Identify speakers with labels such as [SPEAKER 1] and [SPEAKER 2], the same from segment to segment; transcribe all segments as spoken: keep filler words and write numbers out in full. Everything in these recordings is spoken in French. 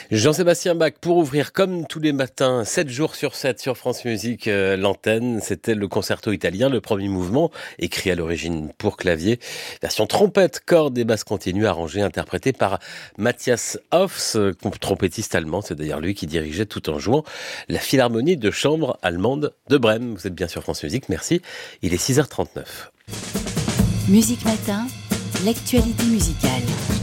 [SPEAKER 1] Jean-Sébastien Bach pour ouvrir comme tous les matins, sept jours sur sept sur France Musique, euh, l'antenne. C'était le concerto italien, le premier mouvement, écrit à l'origine pour clavier. Version trompette, cordes et basse continue, arrangée, interprétée par Matthias Hofs, euh, trompettiste allemand. C'est d'ailleurs lui qui dirigeait tout en jouant la philharmonie de chambre allemande de Brême. Vous êtes bien sur France Musique, merci. Il est six heures trente-neuf.
[SPEAKER 2] Musique Matin, l'actualité musicale.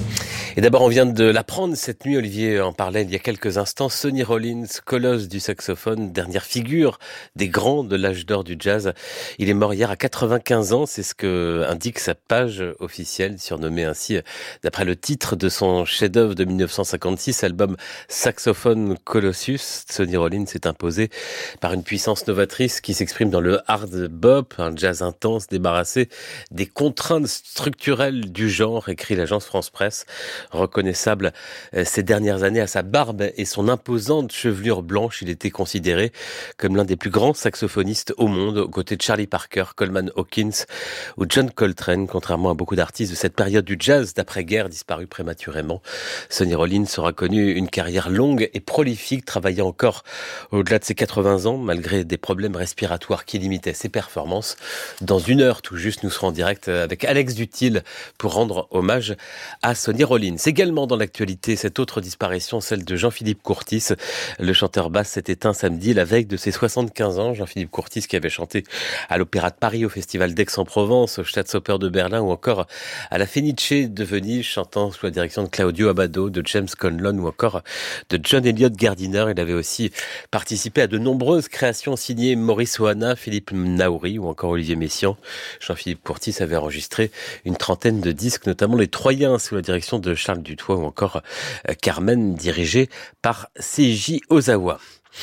[SPEAKER 1] Et d'abord, on vient de l'apprendre cette nuit, Olivier en parlait il y a quelques instants, Sonny Rollins, colosse du saxophone, dernière figure des grands de l'âge d'or du jazz. Il est mort hier à quatre-vingt-quinze ans, c'est ce que indique sa page officielle, surnommée ainsi d'après le titre de son chef-d'œuvre de dix-neuf cent cinquante-six, album Saxophone Colossus. Sonny Rollins s'est imposé par une puissance novatrice qui s'exprime dans le hard bop, un jazz intense, débarrassé des contraintes structurelles du genre, écrit l'agence France Presse. Reconnaissable ces dernières années à sa barbe et son imposante chevelure blanche, il était considéré comme l'un des plus grands saxophonistes au monde, aux côtés de Charlie Parker, Coleman Hawkins ou John Coltrane, contrairement à beaucoup d'artistes de cette période du jazz d'après-guerre disparus prématurément. Sonny Rollins aura connu une carrière longue et prolifique, travaillant encore au-delà de ses quatre-vingts ans, malgré des problèmes respiratoires qui limitaient ses performances. Dans une heure tout juste, nous serons en direct avec Alex Dutil pour rendre hommage à Sonny Rollins. Également dans l'actualité, cette autre disparition, celle de Jean-Philippe Courtis. Le chanteur basse s'est éteint samedi, la veille de ses soixante-quinze ans. Jean-Philippe Courtis qui avait chanté à l'Opéra de Paris, au Festival d'Aix-en-Provence, au Staatsoper de Berlin ou encore à la Fenice de Venise, chantant sous la direction de Claudio Abbado, de James Conlon ou encore de John Elliott Gardiner. Il avait aussi participé à de nombreuses créations signées Maurice Ohana, Philippe Naouri ou encore Olivier Messiaen. Jean-Philippe Courtis avait enregistré une trentaine de disques, notamment Les Troyens sous la direction de Charles Dutoit ou encore Carmen, dirigé par Seiji Ozawa.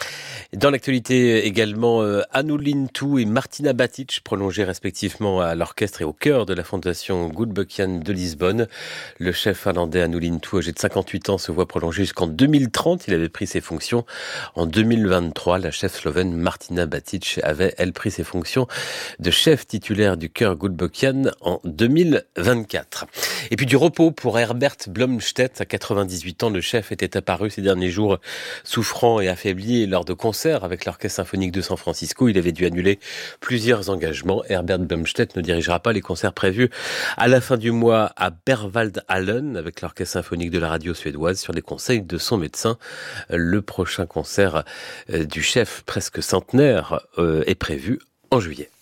[SPEAKER 1] Dans l'actualité également, euh, Anu Lintou et Martina Batic, prolongés respectivement à l'orchestre et au chœur de la fondation Gulbenkian de Lisbonne. Le chef finlandais Anu Lintou, âgé de cinquante-huit ans, se voit prolongé jusqu'en deux mille trente. Il avait pris ses fonctions en deux mille vingt-trois. La chef slovène Martina Batic avait, elle, pris ses fonctions de chef titulaire du chœur Gulbenkian en deux mille vingt-quatre. Et puis du repos pour Herbert Blomstedt. À quatre-vingt-dix-huit ans, le chef était apparu ces derniers jours souffrant et affaibli lors de concerts avec l'Orchestre Symphonique de San Francisco. Il avait dû annuler plusieurs engagements. Herbert Blomstedt ne dirigera pas les concerts prévus à la fin du mois à Berwaldhallen avec l'Orchestre Symphonique de la radio suédoise sur les conseils de son médecin. Le prochain concert du chef presque centenaire est prévu en juillet.